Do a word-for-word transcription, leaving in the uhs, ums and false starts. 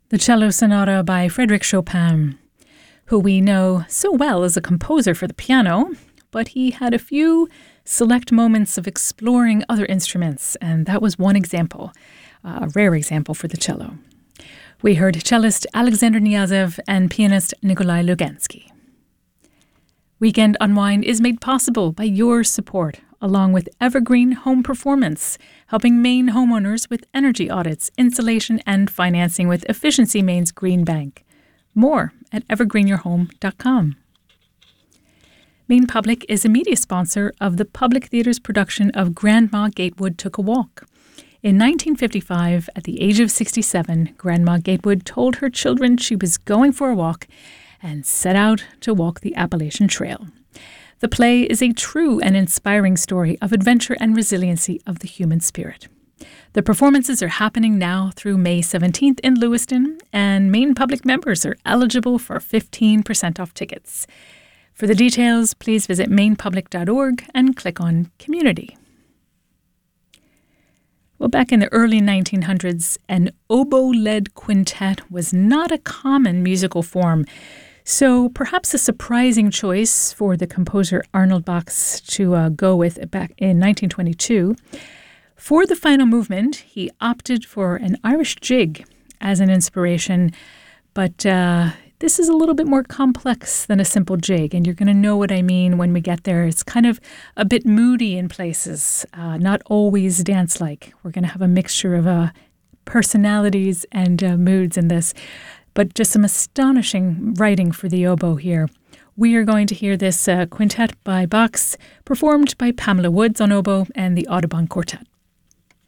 The Cello Sonata by Frédéric Chopin, who we know so well as a composer for the piano, but he had a few select moments of exploring other instruments, and that was one example, uh, a rare example for the cello. We heard cellist Alexander Kniazev and pianist Nikolai Lugansky. Weekend Unwind is made possible by your support, along with Evergreen Home Performance, helping Maine homeowners with energy audits, insulation, and financing with Efficiency Maine's Green Bank. More at evergreen your home dot com. Maine Public is a media sponsor of the Public Theatre's production of Grandma Gatewood Took a Walk. In nineteen fifty-five, at the age of sixty-seven, Grandma Gatewood told her children she was going for a walk and set out to walk the Appalachian Trail. The play is a true and inspiring story of adventure and resiliency of the human spirit. The performances are happening now through May seventeenth in Lewiston, and Maine Public members are eligible for fifteen percent off tickets. For the details, please visit maine public dot org and click on Community. Well, back in the early nineteen hundreds, an oboe-led quintet was not a common musical form. So perhaps a surprising choice for the composer Arnold Bax to uh, go with back in nineteen twenty-two. For the final movement, he opted for an Irish jig as an inspiration, but uh, this is a little bit more complex than a simple jig, and you're going to know what I mean when we get there. It's kind of a bit moody in places, uh, not always dance-like. We're going to have a mixture of uh, personalities and uh, moods in this. But just some astonishing writing for the oboe here. We are going to hear this uh, quintet by Bax, performed by Pamela Woods on oboe and the Audubon Quartet.